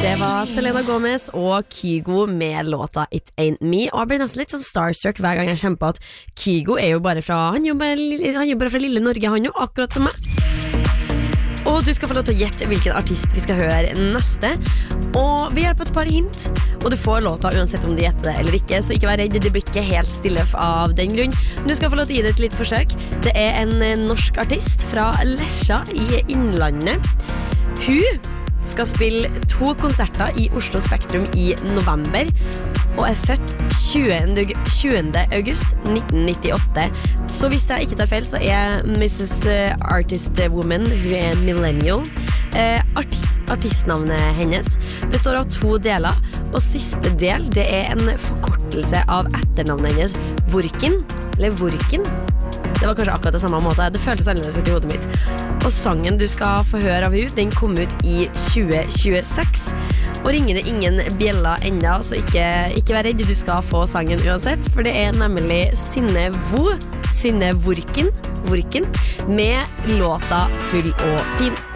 Det var Selena Gomez og Kygo med låta It Ain't Me. Og jeg blir nesten litt sånn starstruck hver gang jeg kjenner på at Kygo er jo bare fra Han er jo bare fra lille Norge, han jo, akkurat som meg. Og du skal få lov til å gjette hvilken artist vi skal høre neste. Og vi hjelper et par hint, og du får låta uansett om du gjetter det eller ikke. Så ikke vær redd, det blir ikke helt stille av den grunn. Men du skal få lov til å gi det et lite forsøk. Det er en norsk artist fra Lesja i Innlandet. Hun skal spille 2 konserter i Oslo Spektrum i november og er født 20. august 1998. Så hvis jeg ikke tar feil, så er Mrs. Artist Woman, hun er millennial. Artistnavnet hennes består av 2 deler, og siste del, det er en forkortelse av etternavnet hennes, Vorkin, eller Vorkin. Det var kanskje akkurat det samme måte. Det føltes annerledes ut i hodet mitt. Og sangen du skal få høre av hun, den kom ut i 2026. Og ringer det ingen bjeller enda, så ikke vær redd, du skal få sangen uansett. For det er nemlig Synne Vorkin med låta Full og fin.